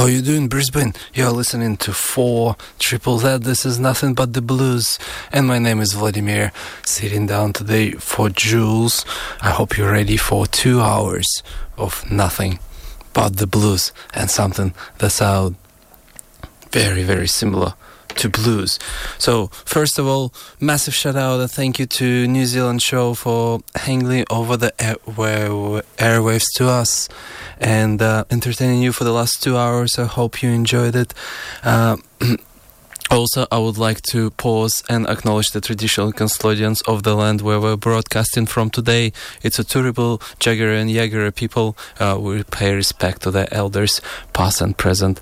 How you doing, Brisbane? You're listening to 4 Triple Z. This is Nothing But the Blues. And my name is Vladimir, sitting down today for Jules. I hope you're ready for 2 hours of nothing but the blues and something that sounds very, very similar to blues. So, first of all, massive shout out and thank you to New Zealand Show for hanging over the airwaves to us and entertaining you for the last 2 hours. I hope you enjoyed it. Also, I would like to pause and acknowledge the traditional custodians of the land where we're broadcasting from today. It's a Turrbal, Jagera and Yagara people. We pay respect to their elders, past and present.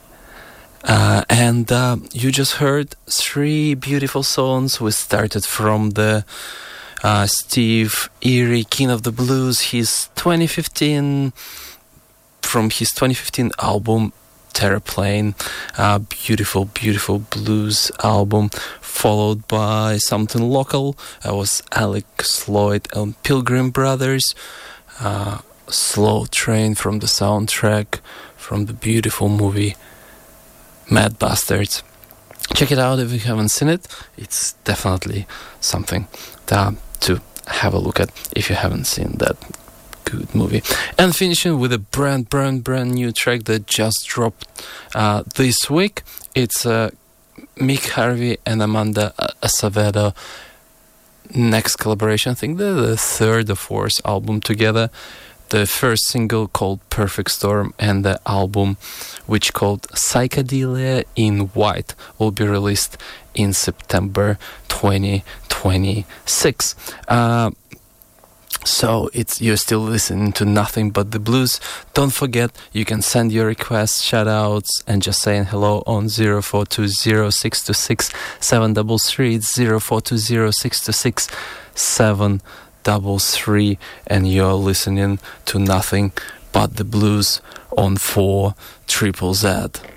And you just heard 3 beautiful songs. We started from the Steve Erie, King of the Blues, from his 2015 album Terraplane, beautiful, beautiful blues album, followed by something local. That was Alex Lloyd and Pilgrim Brothers, Slow Train from the soundtrack from the beautiful movie Mad Bastards. Check it out if you haven't seen it. It's definitely something to have a look at if you haven't seen that good movie. And finishing with a brand new track that just dropped this week. It's Mick Harvey and Amanda Acevedo next collaboration. I think they're the 3rd or 4th album together. The first single called Perfect Storm and the album which called Psychedelia in White will be released in September 2026. So you're still listening to Nothing But the Blues. Don't forget, you can send your requests, shout-outs, and just saying hello on 0420-626-733. It's 0420-626-733, and you're listening to Nothing But the Blues on 4 Triple Z.